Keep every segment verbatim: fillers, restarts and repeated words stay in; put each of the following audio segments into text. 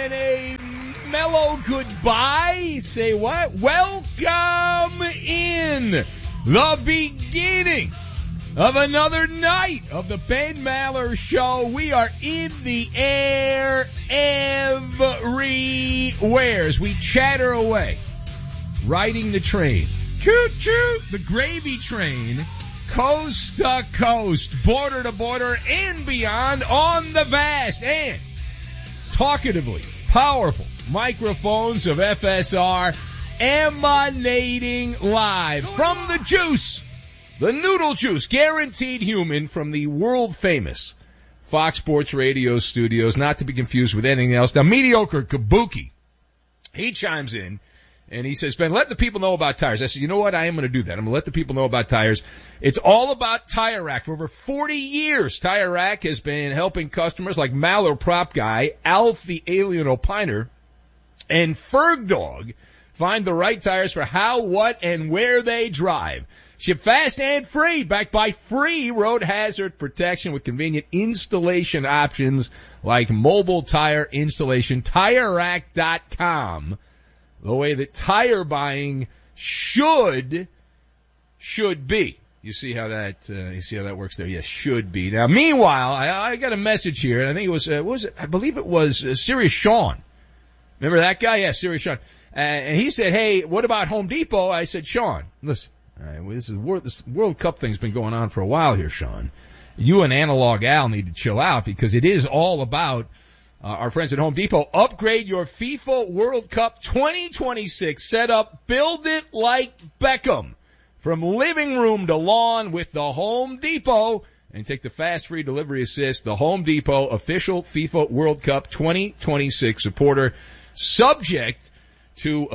and a mellow goodbye. Say what? Welcome in the beginning of another night of the Ben Maller Show. We are in the air everywhere as we chatter away, riding the train. Choo-choo! The gravy train, coast to coast, border to border, and beyond on the vast and talkatively powerful microphones of F S R, emanating live from the juice. The Noodle Juice, guaranteed human, from the world-famous Fox Sports Radio studios, not to be confused with anything else. Now, Mediocre Kabuki, he chimes in, and he says, Ben, let the people know about tires. I said, you know what? I am going to do that. I'm going to let the people know about tires. It's all about Tire Rack. For over forty years, Tire Rack has been helping customers like Maller Prop Guy, Alf the Alien Opiner, and Ferg Dog find the right tires for how, what, and where they drive. Ship fast and free, backed by free road hazard protection with convenient installation options like mobile tire installation. Tire Rack dot com, the way that tire buying should, should be. You see how that, uh, you see how that works there? Yes, should be. Now, meanwhile, I, I got a message here, and I think it was, uh, what was it? I believe it was uh, Serious Sean. Remember that guy? Yeah, Serious Sean. Uh, and he said, hey, what about Home Depot? I said, Sean, listen. All right, well, this is World, this World Cup thing's been going on for a while here, Sean. You and Analog Al need to chill out because it is all about uh, our friends at Home Depot. Upgrade your FIFA World Cup twenty twenty-six setup. Build it like Beckham. From living room to lawn with the Home Depot. And take the fast free delivery assist. The Home Depot official FIFA World Cup twenty twenty-six supporter. Subject to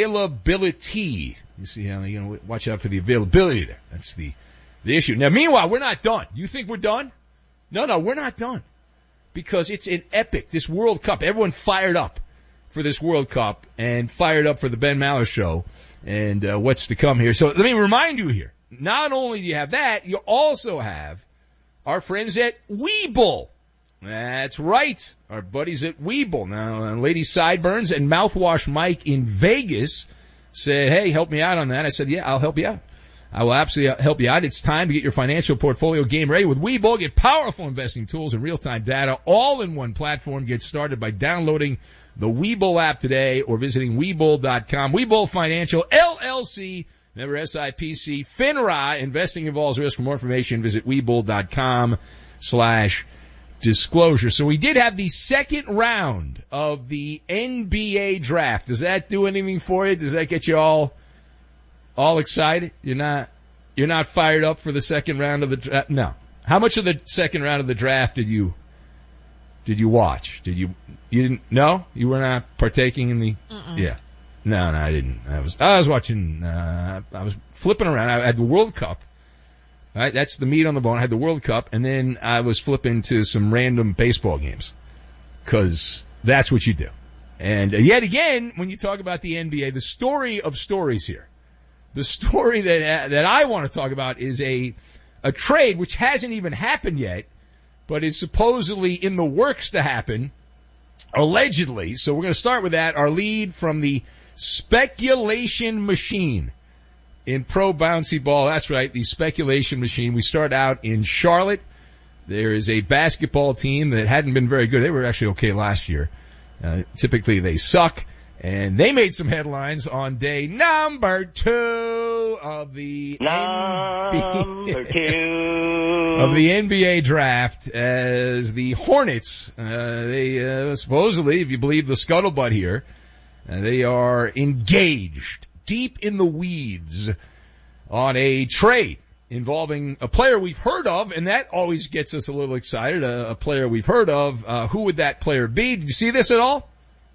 availability. You see how you know, watch out for the availability there. That's the, the issue. Now, meanwhile, we're not done. You think we're done? No, no, we're not done. Because it's an epic, this World Cup. Everyone fired up for this World Cup and fired up for the Ben Maller Show and uh, what's to come here. So let me remind you here. Not only do you have that, you also have our friends at Weeble. That's right. Our buddies at Weeble. Now, uh, Lady Sideburns and Mouthwash Mike in Vegas said, hey, help me out on that. I said, yeah, I'll help you out. I will absolutely help you out. It's time to get your financial portfolio game ready with Webull. Get powerful investing tools and real-time data all in one platform. Get started by downloading the Webull app today or visiting Webull dot com. Webull Financial, L L C, member S I P C, FINRA. Investing involves risk. For more information, visit Webull dot com slash disclosure. So we did have the second round of the N B A draft. Does that do anything for you? Does that get you all, all excited? You're not, you're not fired up for the second round of the draft? No. How much of the second round of the draft did you, did you watch? Did you, you didn't, no? You were not partaking in the, Mm-mm. yeah. No, no, I didn't. I was, I was watching, uh, I was flipping around. I had the World Cup. All right, that's the meat on the bone. I had the World Cup, and then I was flipping to some random baseball games, because that's what you do. And uh, yet again, when you talk about the N B A, the story of stories here, the story that uh, that I want to talk about is a a trade which hasn't even happened yet, but is supposedly in the works to happen, allegedly. So we're going to start with that. Our lead from the speculation machine in pro bouncy ball. That's right, the speculation machine. We start out in Charlotte. There is a basketball team that hadn't been very good. They were actually okay last year. Uh, typically they suck. And they made some headlines on day number two of the number N B A, two of the N B A draft as the Hornets, uh, they, uh, supposedly, if you believe the scuttlebutt here, uh, they are engaged deep in the weeds on a trade involving a player we've heard of, and that always gets us a little excited, a, a player we've heard of. Uh, who would that player be? Did you see this at all?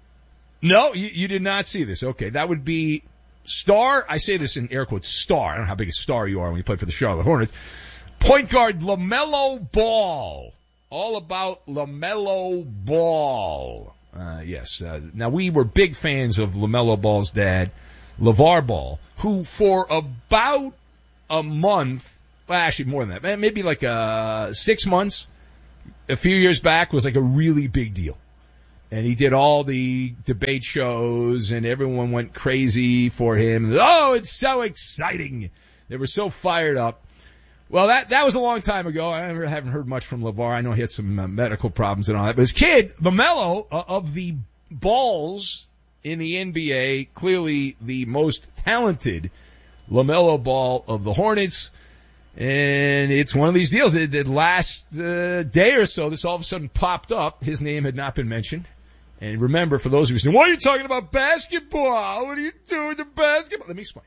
No, you, you did not see this. Okay, that would be star, I say this in air quotes, star. I don't know how big a star you are when you play for the Charlotte Hornets. Point guard LaMelo Ball. All about LaMelo Ball. Uh, yes, uh, now we were big fans of LaMelo Ball's dad, LeVar Ball, who for about a month, well, actually more than that, maybe like uh, six months, a few years back, was like a really big deal. And he did all the debate shows, and everyone went crazy for him. Oh, it's so exciting. They were so fired up. Well, that that was a long time ago. I haven't heard much from LeVar. I know he had some uh, medical problems and all that. But his kid, LaMelo, uh, of the balls in the N B A, clearly the most talented LaMelo Ball of the Hornets. And it's one of these deals that, that last uh, day or so, this all of a sudden popped up. His name had not been mentioned. And remember, for those who say, why are you talking about basketball? What are you doing to basketball? Let me explain.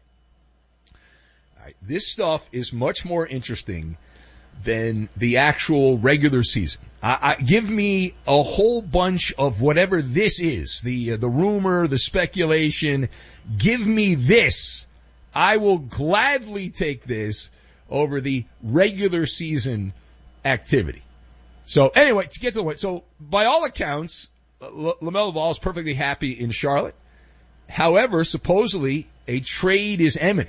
All right, this stuff is much more interesting than the actual regular season. I, I, give me a whole bunch of whatever this is, the uh, the rumor, the speculation. Give me this. I will gladly take this over the regular season activity. So anyway, to get to the point, so by all accounts, L- LaMelo Ball is perfectly happy in Charlotte. However, supposedly a trade is imminent.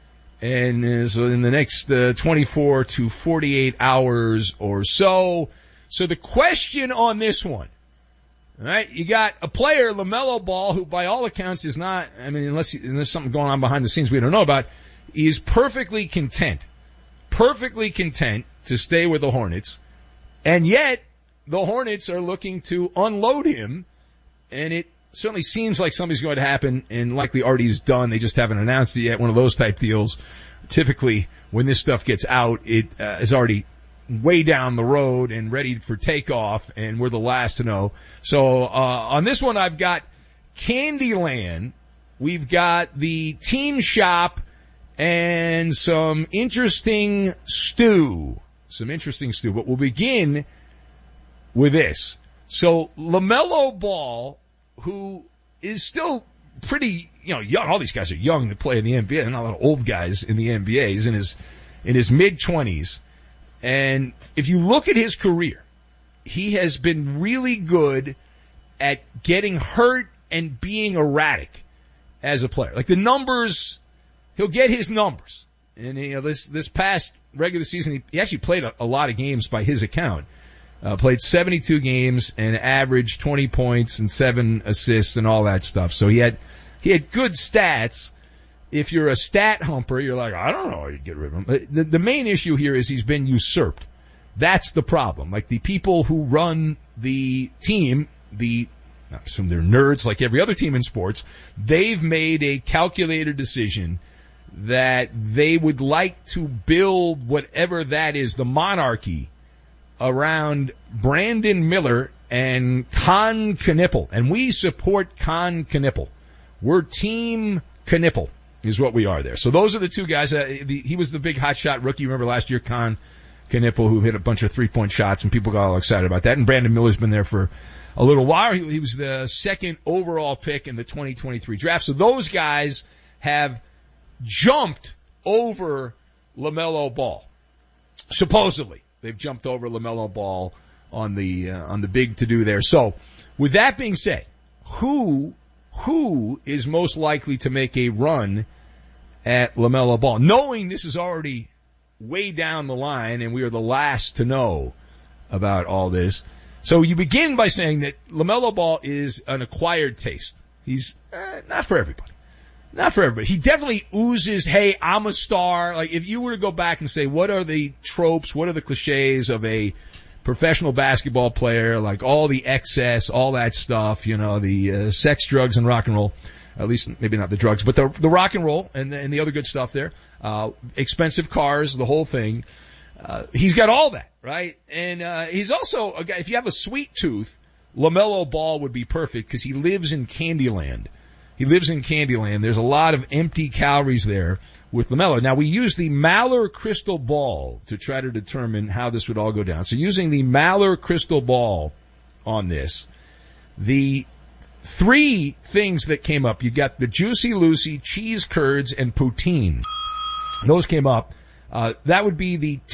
And uh, so in the next uh, twenty-four to forty-eight hours or so. So the question on this one, all right, you got a player, LaMelo Ball, who by all accounts is not, I mean, unless there's something going on behind the scenes we don't know about, he is perfectly content, perfectly content to stay with the Hornets. And yet, the Hornets are looking to unload him, and it certainly seems like something's going to happen, and likely already is done. They just haven't announced it yet. One of those type deals. Typically, when this stuff gets out, it uh, is already way down the road and ready for takeoff, and we're the last to know. So uh on this one, I've got Candyland. We've got the Team Shop and some interesting stew. Some interesting stew. But we'll begin with this. So LaMelo Ball, who is still pretty, you know, young. All these guys are young to play in the N B A. They're not a lot of old guys in the N B A. He's in his, in his mid-twenties. And if you look at his career, he has been really good at getting hurt and being erratic as a player. Like the numbers, he'll get his numbers. And, you know, this, this past regular season, he, he actually played a, a lot of games by his account. Uh, played seventy-two games and averaged twenty points and seven assists and all that stuff. So he had, he had good stats. If you're a stat humper, you're like, I don't know how you get rid of him. But the, the main issue here is he's been usurped. That's the problem. Like the people who run the team, the, I assume they're nerds like every other team in sports, they've made a calculated decision that they would like to build whatever that is, the monarchy, around Brandon Miller and Con Knipple. And we support Con Knipple. We're Team Knipple is what we are there. So those are the two guys. Uh, the, he was the big hotshot rookie. Remember last year, Con Knipple, who hit a bunch of three-point shots, and people got all excited about that. And Brandon Miller's been there for a little while. He, he was the second overall pick in the twenty twenty-three draft. So those guys have jumped over LaMelo Ball. Supposedly. They've jumped over LaMelo Ball on the uh, on the big to-do there. So, with that being said, who who is most likely to make a run at LaMelo Ball? Knowing this is already way down the line and we are the last to know about all this. So you begin by saying that LaMelo Ball is an acquired taste. He's uh, not for everybody. Not for everybody. He definitely oozes, hey, I'm a star. Like, if you were to go back and say, what are the tropes, what are the cliches of a professional basketball player, like all the excess, all that stuff, you know, the uh, sex, drugs, and rock and roll, at least maybe not the drugs, but the, the rock and roll and, and the other good stuff there, uh, expensive cars, the whole thing. Uh, he's got all that, right? And uh, he's also a guy, if you have a sweet tooth, LaMelo Ball would be perfect because he lives in Candyland. He lives in Candyland. There's a lot of empty calories there with LaMelo. Now, we use the Maller crystal ball to try to determine how this would all go down. So using the Maller crystal ball on this, the three things that came up, you got the Juicy Lucy, cheese curds, and poutine. Those came up. Uh, that would be the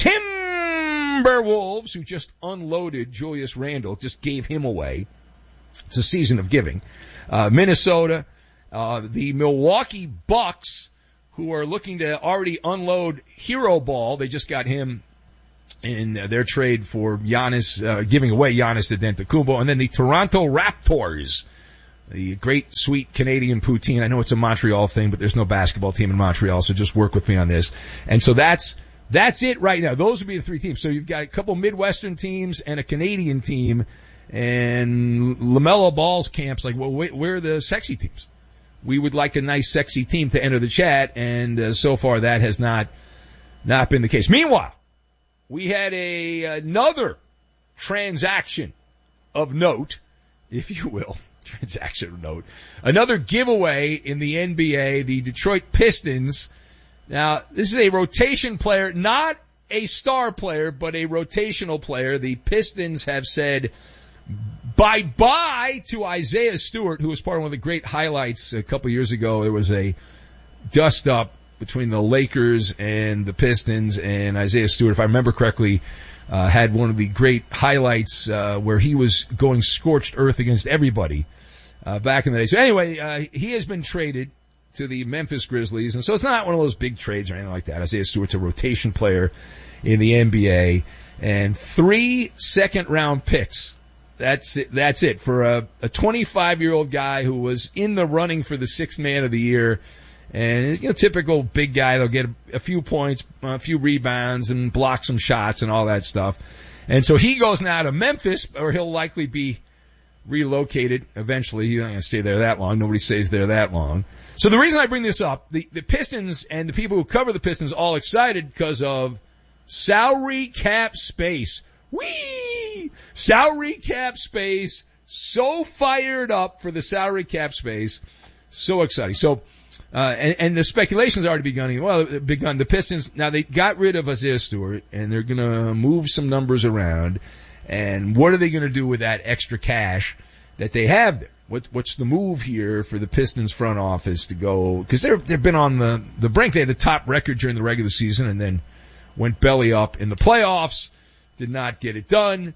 Timberwolves, who just unloaded Julius Randle, just gave him away. It's a season of giving. Uh, Minnesota. Uh, the Milwaukee Bucks, who are looking to already unload Hero Ball. They just got him in uh, their trade for Giannis, uh, giving away Giannis Antetokounmpo, and then the Toronto Raptors, the great, sweet Canadian poutine. I know it's a Montreal thing, but there's no basketball team in Montreal, so just work with me on this. And so that's that's it right now. Those would be the three teams. So you've got a couple Midwestern teams and a Canadian team, and LaMelo Ball's camp's like, well, wait, where are the sexy teams? We would like a nice, sexy team to enter the chat, and uh, so far that has not not been the case. Meanwhile, we had a another transaction of note, if you will, transaction of note, another giveaway in the N B A, the Detroit Pistons. Now, this is a rotation player, not a star player, but a rotational player. The Pistons have said bye-bye to Isaiah Stewart, who was part of one of the great highlights a couple years ago. There was a dust-up between the Lakers and the Pistons, and Isaiah Stewart, if I remember correctly, uh, had one of the great highlights uh, where he was going scorched earth against everybody uh, back in the day. So anyway, uh, he has been traded to the Memphis Grizzlies, and so it's not one of those big trades or anything like that. Isaiah Stewart's a rotation player in the N B A, and three second-round picks. That's it, that's it for a, a twenty-five-year-old guy who was in the running for the sixth man of the year. And, you know, typical big guy. They'll get a, a few points, a few rebounds, and block some shots and all that stuff. And so he goes now to Memphis, or he'll likely be relocated eventually. He's not going to stay there that long. Nobody stays there that long. So the reason I bring this up, the, the Pistons and the people who cover the Pistons all excited because of salary cap space. Whee! Salary cap space. So fired up for the salary cap space. So exciting. So, uh, and, and the speculation's already begun. Well, begun. The Pistons, now they got rid of Isaiah Stewart, and they're gonna move some numbers around. And what are they gonna do with that extra cash that they have there? What, what's the move here for the Pistons front office to go? Cause they're, they've been on the, the brink. They had the top record during the regular season and then went belly up in the playoffs. Did not get it done.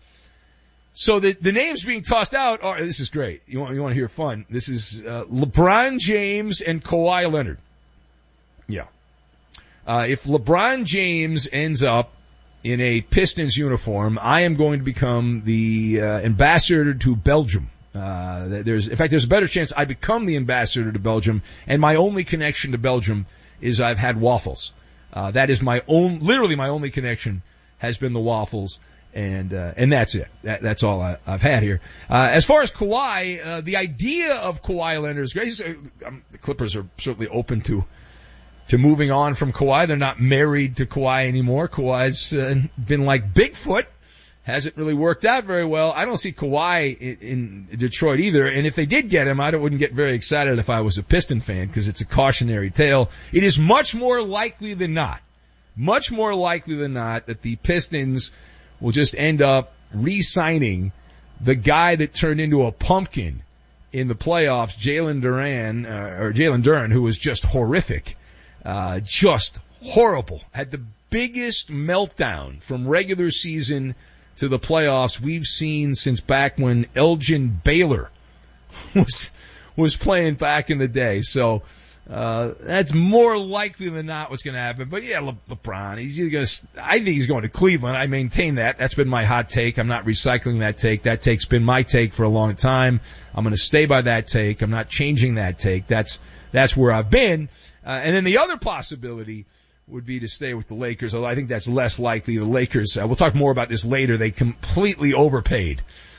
So the the names being tossed out are, this is great. You want you want to hear fun? This is uh, LeBron James and Kawhi Leonard. Yeah. Uh, if LeBron James ends up in a Pistons uniform, I am going to become the uh, ambassador to Belgium. Uh, there's, in fact, there's a better chance I become the ambassador to Belgium, and my only connection to Belgium is I've had waffles. Uh, that is my own, literally my only connection has been the waffles, and uh, and that's it. That, that's all I, I've had here. Uh, as far as Kawhi, uh, the idea of Kawhi Leonard is great. Um, the Clippers are certainly open to to moving on from Kawhi. They're not married to Kawhi anymore. Kawhi's uh, been like Bigfoot. Hasn't really worked out very well. I don't see Kawhi in, in Detroit either. And if they did get him, I wouldn't get very excited if I was a Piston fan because it's a cautionary tale. It is much more likely than not, much more likely than not that the Pistons will just end up re-signing the guy that turned into a pumpkin in the playoffs, Jalen Duran, uh, or Jalen Duran, who was just horrific, uh, just horrible. Had the biggest meltdown from regular season to the playoffs we've seen since back when Elgin Baylor was was playing back in the day. So uh that's more likely than not what's going to happen. But yeah, Le- LeBron, he's either going to. I think he's going to Cleveland. I maintain that. That's been my hot take. I'm not recycling that take. That take's been my take for a long time. I'm going to stay by that take. I'm not changing that take. That's that's where I've been. Uh, and then the other possibility would be to stay with the Lakers, although I think that's less likely. The Lakers, uh, we'll talk more about this later, they completely overpaid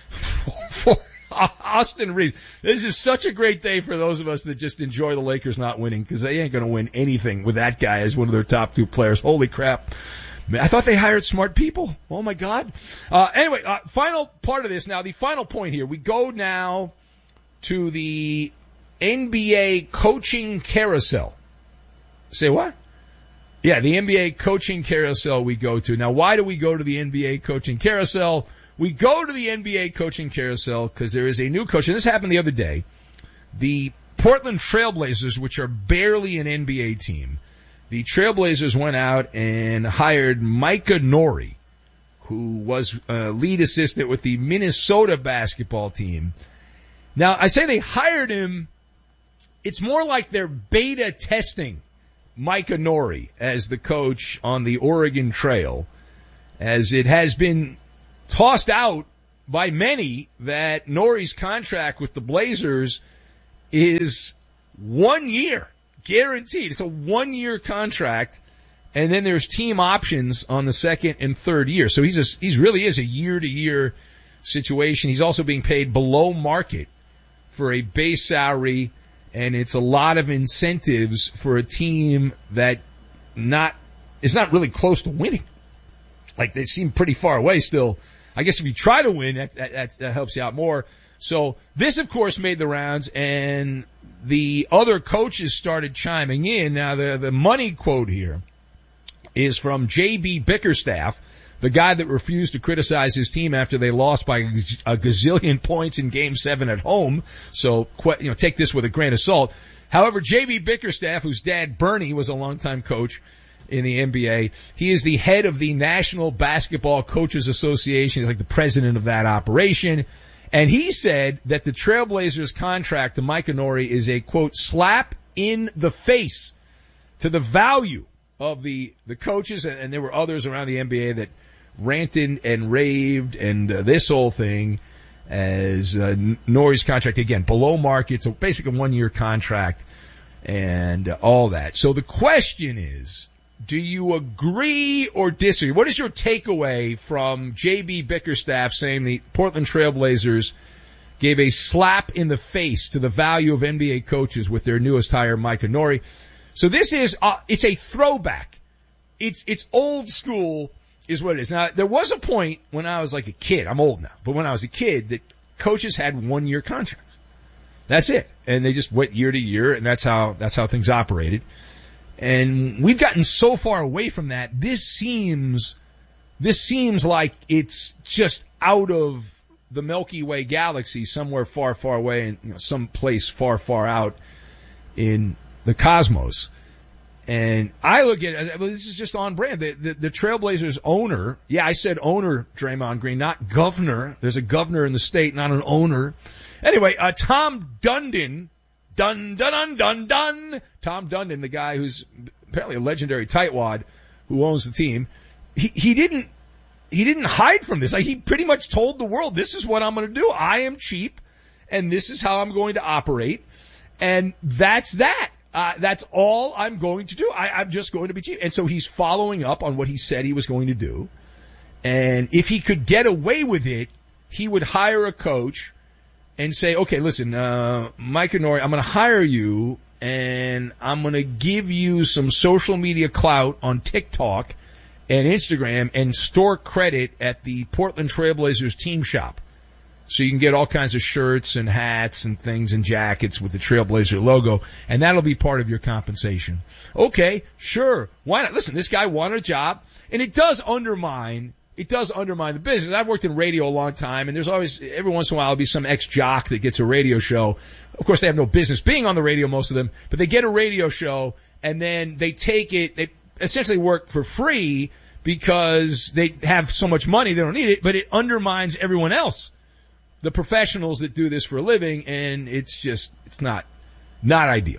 for Austin Reeves. This is such a great day for those of us that just enjoy the Lakers not winning, because they ain't going to win anything with that guy as one of their top two players. Holy crap. Man, I thought they hired smart people. Oh my God. Uh, anyway, uh, final part of this now, the final point here. We go now to the N B A coaching carousel. Say what? Yeah, the N B A coaching carousel we go to. Now, why do we go to the N B A coaching carousel? We go to the N B A coaching carousel because there is a new coach, and this happened the other day. The Portland Trailblazers, which are barely an N B A team, the Trailblazers went out and hired Micah Nori, who was a lead assistant with the Minnesota basketball team. Now, I say they hired him. It's more like they're beta testing Micah Nori as the coach on the Oregon Trail. as it has been tossed out by many that Norrie's contract with the Blazers is one year, guaranteed. It's a one-year contract, and then there's team options on the second and third year. So he's a, he's really is a year-to-year situation. He's also being paid below market for a base salary, and it's a lot of incentives for a team that not is not really close to winning. Like, they seem pretty far away still. I guess if you try to win, that, that, that helps you out more. So this, of course, made the rounds, and the other coaches started chiming in. Now, the, the money quote here is from J B Bickerstaff, the guy that refused to criticize his team after they lost by a gazillion points in Game seven at home. So, you know, take this with a grain of salt. However, J B Bickerstaff, whose dad, Bernie, was a longtime coach in the N B A, he is the head of the National Basketball Coaches Association. He's like the president of that operation. And he said that the Trailblazers contract to Micah Norrie is a, quote, slap in the face to the value of the, the coaches. And, and there were others around the N B A that ranted and raved and uh, this whole thing as uh, Norrie's contract, again, below market. So basically a one-year contract and uh, all that. So the question is, do you agree or disagree? What is your takeaway from J B Bickerstaff saying the Portland Trailblazers gave a slap in the face to the value of N B A coaches with their newest hire, Micah Norrie? So this is, uh, it's a throwback. It's, it's old school is what it is. Now, there was a point when I was like a kid, I'm old now, but when I was a kid that coaches had one year contracts. That's it. And they just went year to year, and that's how, that's how things operated. And we've gotten so far away from that. This seems, this seems like it's just out of the Milky Way galaxy, somewhere far, far away, and you know, some place far, far out in the cosmos. And I look at it, well, this is just on brand. The, the, the Trailblazers owner, yeah, I said owner, Draymond Green, not governor. There's a governor in the state, not an owner. Anyway, uh, Tom Dundon, Dun, dun, dun, dun, dun. Tom Dundon, the guy who's apparently a legendary tightwad who owns the team, he, he didn't, he didn't hide from this. Like, he pretty much told the world, this is what I'm going to do. I am cheap, and this is how I'm going to operate. And that's that. Uh, that's all I'm going to do. I, I'm just going to be cheap. And so he's following up on what he said he was going to do. And if he could get away with it, he would hire a coach and say, okay, listen, uh, Micah Norrie, I'm going to hire you, and I'm going to give you some social media clout on TikTok and Instagram and store credit at the Portland Trailblazers team shop. So you can get all kinds of shirts and hats and things and jackets with the Trailblazer logo, and that'll be part of your compensation. Okay, sure. Why not? Listen, this guy wanted a job, and it does undermine It does undermine the business. I've worked in radio a long time, and there's always, every once in a while, there'll be some ex-jock that gets a radio show. Of course, they have no business being on the radio, most of them, but they get a radio show, and then they take it, they essentially work for free because they have so much money, they don't need it, but it undermines everyone else, the professionals that do this for a living, and it's just, it's not, not ideal.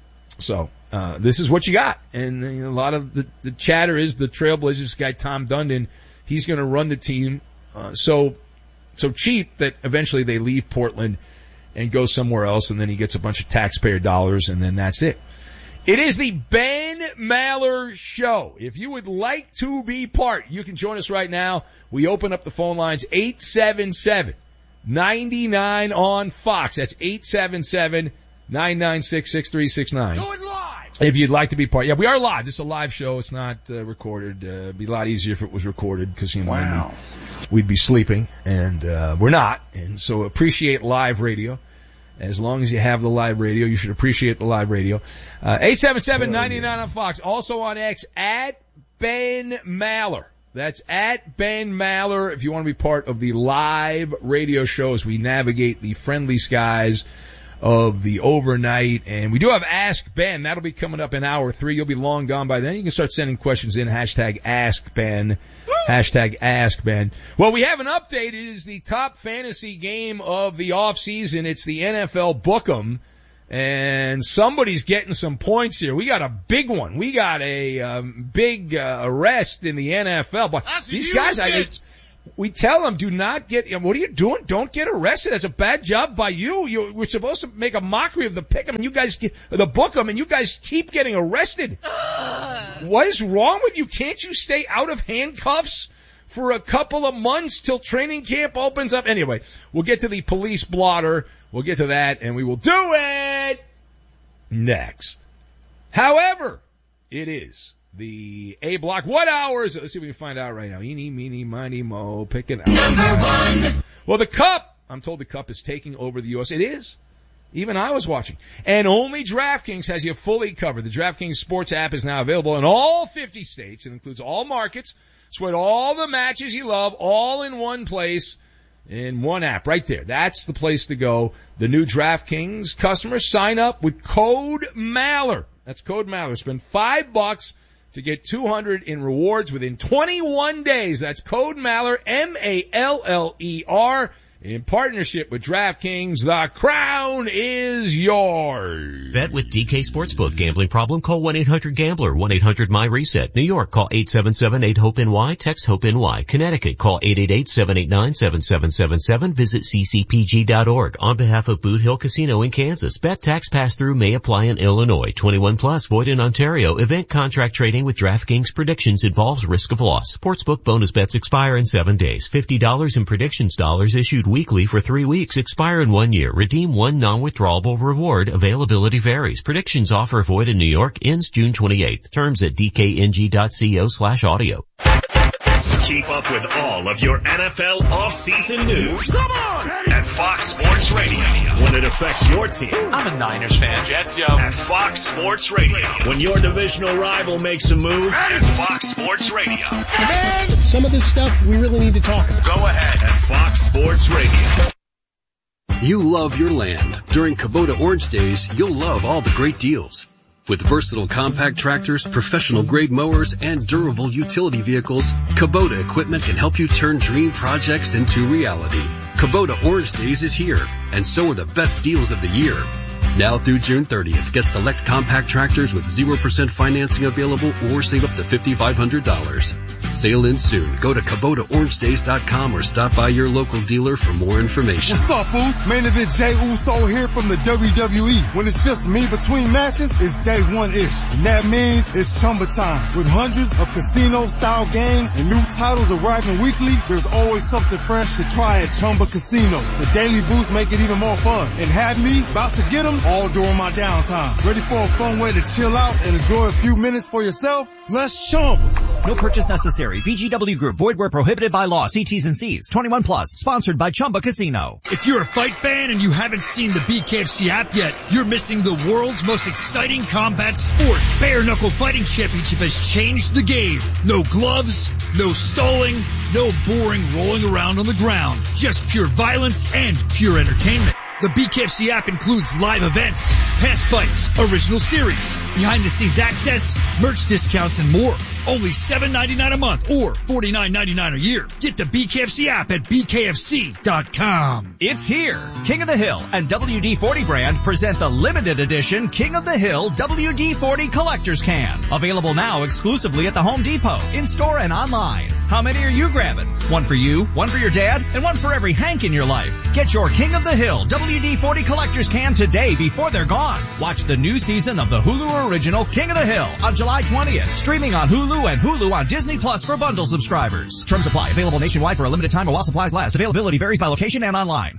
So, uh, this is what you got. And you know, a lot of the, the chatter is the Trailblazers guy, Tom Dundon, he's going to run the team uh, so so cheap that eventually they leave Portland and go somewhere else, and then he gets a bunch of taxpayer dollars, and then that's it. It is the Ben Maller Show. If you would like to be part, you can join us right now. We open up the phone lines, eight seven seven, nine nine on Fox. That's eight seven seven, nine nine six, six three six nine. Do it live! If you'd like to be part. Yeah, we are live. This is a live show. It's not uh, recorded. Uh, it'd be a lot easier if it was recorded because, you know, Wow. we'd, be, we'd be sleeping, and uh, we're not. And so appreciate live radio. As long as you have the live radio, you should appreciate the live radio. Uh, eight seven seven, nine nine on Fox. Also on X, at Ben Maller. That's at Ben Maller if you want to be part of the live radio show as we navigate the friendly skies of the overnight. And we do have Ask Ben. That'll be coming up in hour three. You'll be long gone by then. You can start sending questions in. Hashtag Ask Ben. Hashtag Ask Ben. Well, we have an update. It is the top fantasy game of the off season. It's the N F L Book'em. And somebody's getting some points here. We got a big one. We got a um, big uh, arrest in the N F L. But That's these huge, guys, I, bitch. we tell them, do not get, what are you doing? Don't get arrested. That's a bad job by you. you we're supposed to make a mockery of the pick 'em and you guys, get, the book 'em, and you guys keep getting arrested. What is wrong with you? Can't you stay out of handcuffs for a couple of months till training camp opens up? Anyway, we'll get to the police blotter. We'll get to that, and we will do it next. However, it is the A block. What hours? Let's see if we can find out right now. Eeny, meeny, miny, mo, picking out. Number one. Well, the Cup. I'm told the Cup is taking over the U S. It is. Even I was watching. And only DraftKings has you fully covered. The DraftKings Sports app is now available in all fifty states. It includes all markets. Sweat all the matches you love, all in one place, in one app right there. That's the place to go. The new DraftKings customers sign up with code Maller. That's code Maller. Spend five bucks to get two hundred in rewards within twenty-one days. That's code Maller, M A L L E R. In partnership with DraftKings, the crown is yours. Bet with D K Sportsbook. Gambling problem? Call one eight hundred gambler, one eight hundred my reset. New York, call eight seven seven eight hope N Y, text HOPE N Y. Connecticut, call eight eight eight seven eight nine seven seven seven seven. Visit c c p g dot org. On behalf of Boot Hill Casino in Kansas, bet tax pass-through may apply in Illinois. twenty-one plus, void in Ontario. Event contract trading with DraftKings predictions involves risk of loss. Sportsbook bonus bets expire in seven days. fifty dollars in predictions dollars issued weekly for three weeks, expire in one year. Redeem one non-withdrawable reward. Availability varies. Predictions offer void in New York. Ends June twenty-eighth. Terms at d k n g dot co slash audio. Keep up with all of your N F L off-season news. Come on! At Fox Sports Radio. When it affects your team. I'm a Niners fan, Jets, yo. At Fox Sports Radio. When your divisional rival makes a move. At Fox Sports Radio. Some of this stuff we really need to talk about. Go ahead. At Fox Sports Radio. You love your land. During Kubota Orange Days, you'll love all the great deals. With versatile compact tractors, professional-grade mowers, and durable utility vehicles, Kubota equipment can help you turn dream projects into reality. Kubota Orange Days is here, and so are the best deals of the year. Now through June thirtieth, get select compact tractors with zero percent financing available or save up to five thousand five hundred dollars. Sale in soon. Go to Kubota Orange Days dot com or stop by your local dealer for more information. What's up, fools? Main event Jey Uso here from the W W E. When it's just me between matches, it's day one-ish. And that means it's Chumba time. With hundreds of casino-style games and new titles arriving weekly, there's always something fresh to try at Chumba Casino. The daily boosts make it even more fun. And have me about to get them all during my downtime. Ready for a fun way to chill out and enjoy a few minutes for yourself? Let's Chumba. No purchase necessary. V G W Group. Void where prohibited by law. See T's and C's. twenty-one plus. Sponsored by Chumba Casino. If you're a fight fan and you haven't seen the B K F C app yet, you're missing the world's most exciting combat sport. Bare Knuckle Fighting Championship has changed the game. No gloves, no stalling, no boring rolling around on the ground. Just pure violence and pure entertainment. The B K F C app includes live events, past fights, original series, behind-the-scenes access, merch discounts, and more. Only seven ninety-nine a month or forty-nine ninety-nine a year. Get the B K F C app at b k f c dot com. It's here. King of the Hill and W D forty brand present the limited edition King of the Hill W D forty Collector's Can. Available now exclusively at the Home Depot, in-store and online. How many are you grabbing? One for you, one for your dad, and one for every Hank in your life. Get your King of the Hill W D forty Collector's Can today before they're gone. Watch the new season of the Hulu original King of the Hill on July twentieth. Streaming on Hulu and Hulu on Disney Plus for bundle subscribers. Terms apply. Available nationwide for a limited time while supplies last. Availability varies by location and online.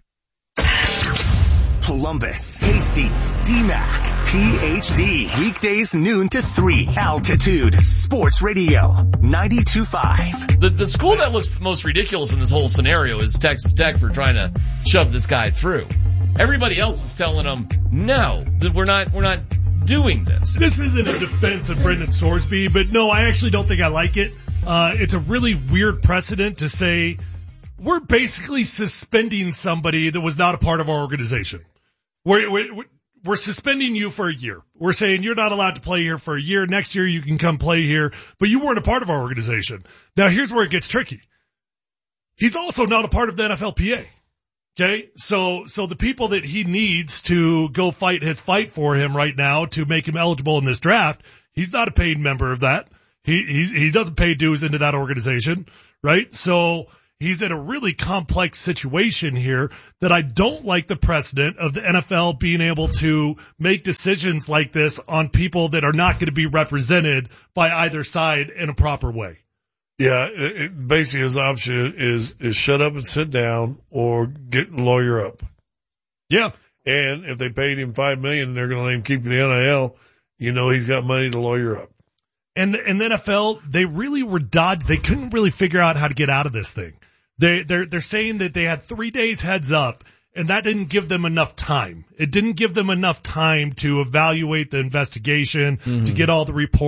Columbus, Hastings, D MAC, P H D. Weekdays noon to three. Altitude Sports Radio ninety-two point five. The, the school that looks the most ridiculous in this whole scenario is Texas Tech for trying to shove this guy through. Everybody else is telling them, no, that we're not, we're not doing this. This isn't a defense of Brendan Sorsby, but no, I actually don't think I like it. Uh, it's a really weird precedent to say we're basically suspending somebody that was not a part of our organization. We're, we're, we're suspending you for a year. We're saying you're not allowed to play here for a year. Next year you can come play here, but you weren't a part of our organization. Now here's where it gets tricky. He's also not a part of the N F L P A. Okay, so so the people that he needs to go fight his fight for him right now to make him eligible in this draft, he's not a paid member of that. He he he doesn't pay dues into that organization, right? So he's in a really complex situation here that I don't like the precedent of the N F L being able to make decisions like this on people that are not going to be represented by either side in a proper way. Yeah, it, it, basically his option is is shut up and sit down or get a lawyer up. Yeah. And if they paid him five million dollars and they're going to let him keep the N I L, you know he's got money to lawyer up. And, and the N F L, they really were dodged. They couldn't really figure out how to get out of this thing. They, they're, they're saying that they had three days heads up, and that didn't give them enough time. It didn't give them enough time to evaluate the investigation, mm-hmm. to get all the reports.